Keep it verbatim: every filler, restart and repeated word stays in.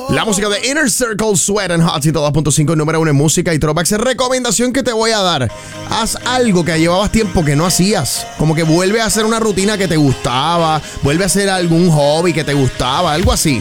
La música de Inner Circle, Sweat and Hot ciento dos punto cinco, número uno en música y throwbacks. Recomendación que te voy a dar: haz algo que llevabas tiempo que no hacías. Como que vuelve a hacer una rutina que te gustaba, vuelve a hacer algún hobby que te gustaba, algo así.